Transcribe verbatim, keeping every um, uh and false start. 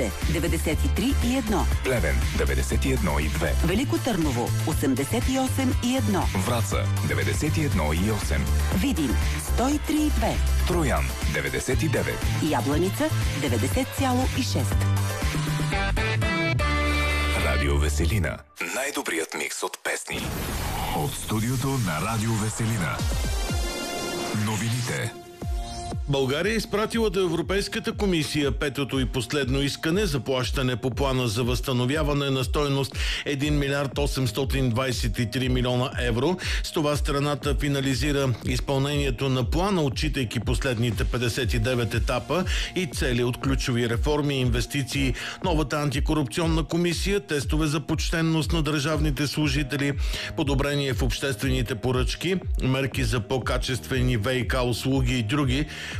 деветдесет и три и едно. Плевен деветдесет и едно и две. Велико Търново осемдесет и осем и едно. Враца деветдесет и едно и осем. Видин сто и три и две. Троян деветдесет и девет. Ябланица деветдесет цяло и шест. Радио Веселина. Най-добрият микс от песни. От студиото на Радио Веселина. Новините. България е изпратила до Европейската комисия петото и последно искане за плащане по плана за възстановяване на стойност един милиард осемстотин двадесет и три милиона евро. С това страната финализира изпълнението на плана, отчитайки последните петдесет и девет етапа и цели от ключови реформи и инвестиции. Новата антикорупционна комисия, тестове за почтенност на държавните служители, подобрение в обществените поръчки, мерки за по-качествени ВиК услуги и други